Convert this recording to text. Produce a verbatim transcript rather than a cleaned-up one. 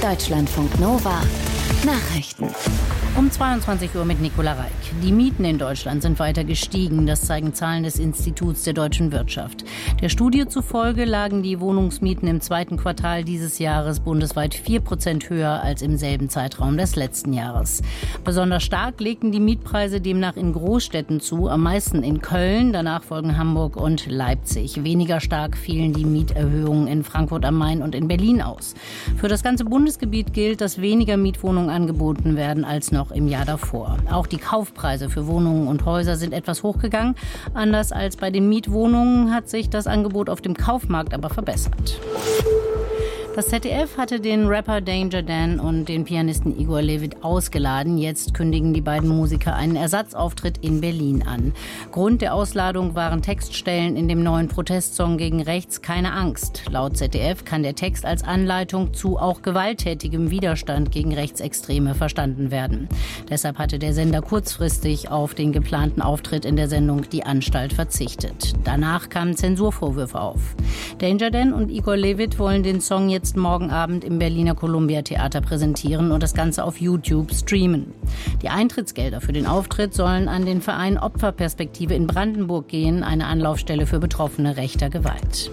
Deutschlandfunk Nova Nachrichten. Um zweiundzwanzig Uhr mit Nicola Reik. Die Mieten in Deutschland sind weiter gestiegen. Das zeigen Zahlen des Instituts der deutschen Wirtschaft. Der Studie zufolge lagen die Wohnungsmieten im zweiten Quartal dieses Jahres bundesweit vier Prozent höher als im selben Zeitraum des letzten Jahres. Besonders stark legten die Mietpreise demnach in Großstädten zu, am meisten in Köln, danach folgen Hamburg und Leipzig. Weniger stark fielen die Mieterhöhungen in Frankfurt am Main und in Berlin aus. Für das ganze Bundesgebiet gilt, dass weniger Mietwohnungen angeboten werden als noch im Jahr davor. Auch die Kaufpreise für Wohnungen und Häuser sind etwas hochgegangen. Anders als bei den Mietwohnungen hat sich das Angebot auf dem Kaufmarkt aber verbessert. Das Z D F hatte den Rapper Danger Dan und den Pianisten Igor Levit ausgeladen. Jetzt kündigen die beiden Musiker einen Ersatzauftritt in Berlin an. Grund der Ausladung waren Textstellen in dem neuen Protestsong gegen rechts Keine Angst. Laut Z D F kann der Text als Anleitung zu auch gewalttätigem Widerstand gegen Rechtsextreme verstanden werden. Deshalb hatte der Sender kurzfristig auf den geplanten Auftritt in der Sendung Die Anstalt verzichtet. Danach kamen Zensurvorwürfe auf. Danger Dan und Igor Levit wollen den Song jetzt morgen Abend im Berliner Columbia Theater präsentieren und das Ganze auf YouTube streamen. Die Eintrittsgelder für den Auftritt sollen an den Verein Opferperspektive in Brandenburg gehen, eine Anlaufstelle für Betroffene rechter Gewalt.